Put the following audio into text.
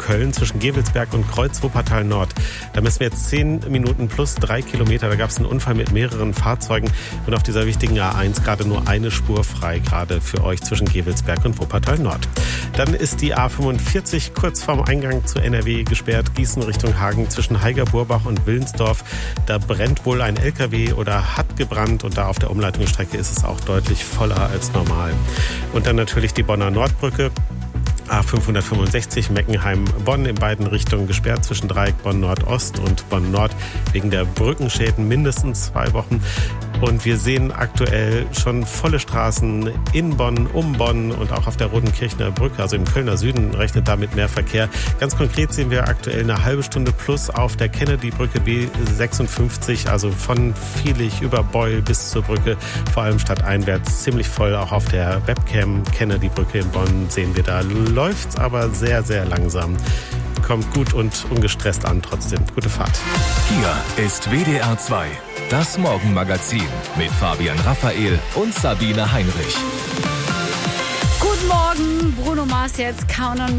Köln zwischen Gevelsberg und Kreuz Wuppertal Nord. Da messen wir jetzt 10 Minuten plus 3 Kilometer. Da gab es einen Unfall mit mehreren Fahrzeugen und auf dieser wichtigen A1 gerade nur eine Spur frei, gerade für euch zwischen Gevelsberg und Wuppertal Nord. Dann ist die A45 kurz vorm Eingang zu NRW gesperrt, Gießen Richtung Hagen zwischen Haiger-Burbach und Willensdorf. Da brennt wohl ein LKW oder hat gebrannt und da auf der Umleitungsstrecke ist es auch deutlich voller als normal. Und dann natürlich die Bonner Nordbrücke. A565 Meckenheim-Bonn in beiden Richtungen gesperrt zwischen Dreieck Bonn-Nordost und Bonn-Nord wegen der Brückenschäden mindestens 2 Wochen. Und wir sehen aktuell schon volle Straßen in Bonn, um Bonn und auch auf der Rodenkirchner Brücke, also im Kölner Süden, rechnet damit mehr Verkehr. Ganz konkret sehen wir aktuell eine halbe Stunde plus auf der Kennedy-Brücke B56, also von Viehlich über Beul bis zur Brücke, vor allem stadteinwärts ziemlich voll. Auch auf der Webcam Kennedy-Brücke in Bonn sehen wir, da läuft's aber sehr, sehr langsam. Kommt gut und ungestresst an trotzdem. Gute Fahrt. Hier ist WDR 2, das Morgenmagazin mit Fabian Raphael und Sabine Heinrich. Guten Morgen, Bruno Mars jetzt, Count on Me.